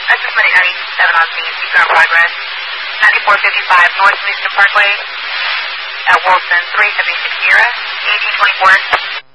This is Money 97 on scene. Keep on progress. 9455 North Houston Parkway at Wilson 376 Sierra, 1824.